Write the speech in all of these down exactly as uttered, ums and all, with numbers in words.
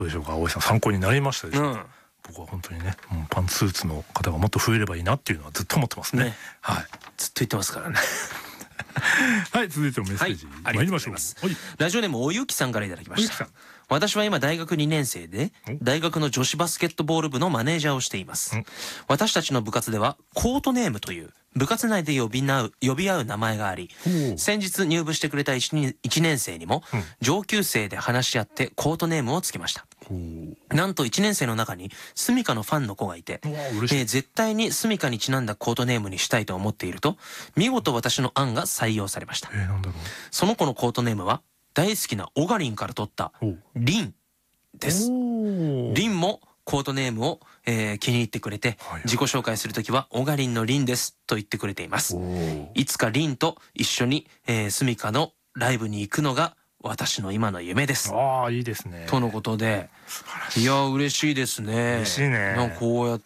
どうでしょうか、大井さん、参考になりましたでしょうか。うん、僕は本当にね、もうパンツスーツの方がもっと増えればいいなっていうのはずっと思ってますね。ね、はい、 ずっと言ってますからね。 はい、続いてのメッセージ、はい、参りましょう。 ラジオネームおゆきさんからいただきました。私は今大学にねん生で大学の女子バスケットボール部のマネージャーをしています。私たちの部活ではコートネームという部活内で呼び合う呼び合う名前があり、先日入部してくれたいちねん生にも上級生で話し合ってコートネームをつけました。なんといちねん生の中にスミカのファンの子がいて、えー、絶対にスミカにちなんだコートネームにしたいと思っていると、見事私の案が採用されました。 えー、なんだろう。 その子のコートネームは大好きなオガリンから取ったリンです。リンもコートネームを、えー、気に入ってくれて、はい、自己紹介するときはオガリンのリンですと言ってくれています。いつかリンと一緒に、えー、スミカのライブに行くのが私の今の夢です。 ああ、いいですね。 とのことで、いや嬉しいですね。 嬉しいね。 なんかこうやって、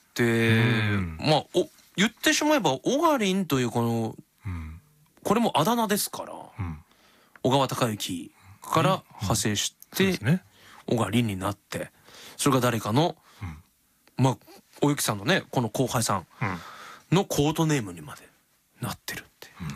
まあお言ってしまえばオガリンというこの、うん、これもあだ名ですから、うん、小川隆之から派生して、うんうんね、オガリンになって、それが誰かの、うん、まあおゆきさんのね、この後輩さんのコートネームにまでなってるって。うん、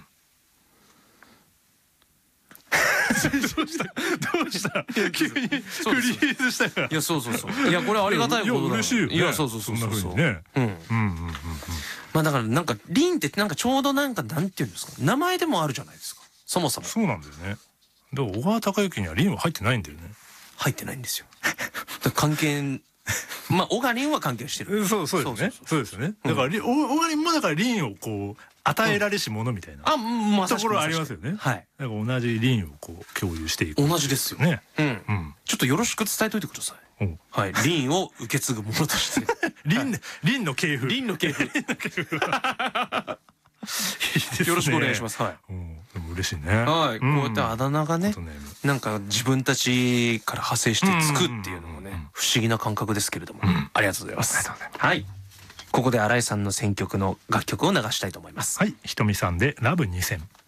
どうしたどうした急にフリーズしたから。 いや、そうそうそう。いや、これありがたいことだ。 嬉しいよね。 いや、そうそうそうそう。 そんな風にね。うん。うんうんうんうん。 まあだからなんかリンってなんかちょうどなんかなんていうんですか、名前でもあるじゃないですか。そもそも。 そうなんだよね。でも小川隆之にはリンは入ってないんだよね。 入ってないんですよ。関係、まあオガリンは関係してる。 そうそうですね。そうですね。だからオガリンもだからリンをこう与えられし者みたいな、 あ、まさしくところありますよね。はい。だから同じリンをこう共有していく。 同じですよね。うん。ちょっとよろしく伝えといてください。はい。リンを受け継ぐものとして。 リンリンの系譜。 リンの系譜。よろしくお願いします。はい。 でも嬉しいね。 はい。こうやってあだ名がね、なんか自分たちから派生してつくっていうのもね、不思議な感覚ですけれども、ありがとうございます。はい。ここで新井さんの選曲の楽曲を流したいと思います。 はい。ひとみさんでラブにせん。